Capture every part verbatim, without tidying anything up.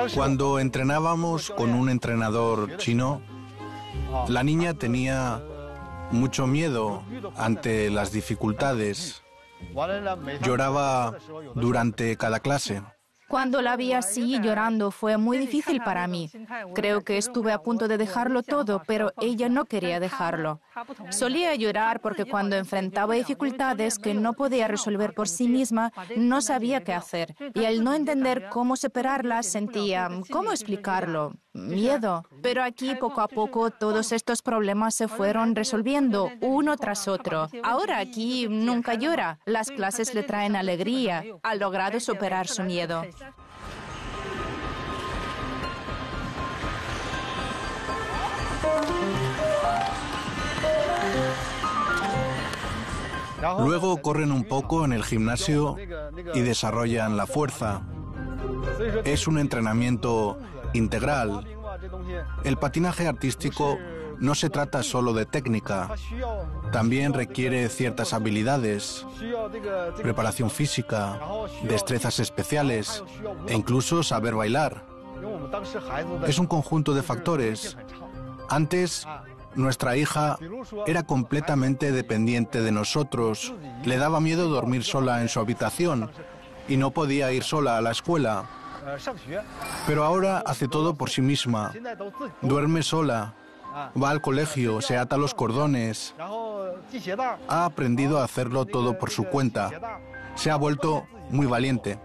Cuando entrenábamos con un entrenador chino, la niña tenía mucho miedo ante las dificultades. Lloraba durante cada clase. Cuando la vi así llorando fue muy difícil para mí. Creo que estuve a punto de dejarlo todo, pero ella no quería dejarlo. Solía llorar porque cuando enfrentaba dificultades que no podía resolver por sí misma, no sabía qué hacer. Y al no entender cómo superarlas, sentía, ¿cómo explicarlo? Miedo. Pero aquí, poco a poco, todos estos problemas se fueron resolviendo uno tras otro. Ahora aquí nunca llora. Las clases le traen alegría. Ha logrado superar su miedo. Luego corren un poco en el gimnasio y desarrollan la fuerza. Es un entrenamiento integral. El patinaje artístico no se trata solo de técnica, también requiere ciertas habilidades, preparación física, destrezas especiales e incluso saber bailar. Es un conjunto de factores. Antes, nuestra hija era completamente dependiente de nosotros. Le daba miedo dormir sola en su habitación y no podía ir sola a la escuela. Pero ahora hace todo por sí misma. Duerme sola, va al colegio, se ata los cordones. Ha aprendido a hacerlo todo por su cuenta. Se ha vuelto muy valiente.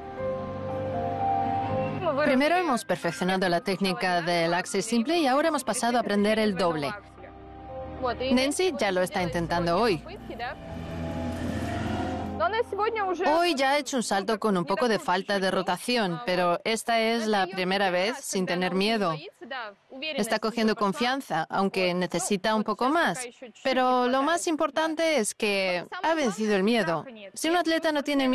Primero hemos perfeccionado la técnica del axis simple y ahora hemos pasado a aprender el doble. Nancy ya lo está intentando hoy. Hoy ya ha hecho un salto con un poco de falta de rotación, pero esta es la primera vez sin tener miedo. Está cogiendo confianza, aunque necesita un poco más. Pero lo más importante es que ha vencido el miedo. Si un atleta no tiene miedo,